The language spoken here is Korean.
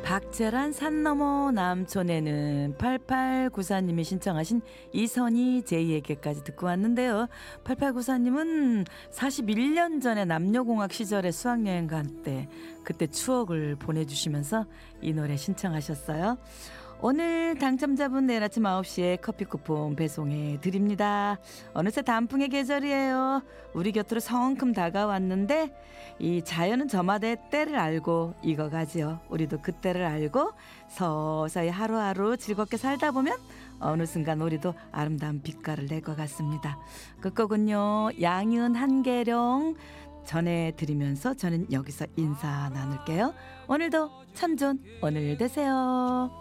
박재란 산 너머 남촌에는 8894님이 신청하신 이선희 제이에게까지 듣고 왔는데요. 8894님은 41년 전에 남녀공학 시절에 수학여행 간 때 그때 추억을 보내주시면서 이 노래 신청하셨어요. 오늘 당첨자분 내일 아침 9시에 커피 쿠폰 배송해 드립니다. 어느새 단풍의 계절이에요. 우리 곁으로 성큼 다가왔는데 이 자연은 저마다의 때를 알고 익어가지요. 우리도 그 때를 알고 서서히 하루하루 즐겁게 살다 보면 어느 순간 우리도 아름다운 빛깔을 낼 것 같습니다. 끝곡은요, 양은 한계령 전해드리면서 저는 여기서 인사 나눌게요. 오늘도 참 좋은 오늘 되세요.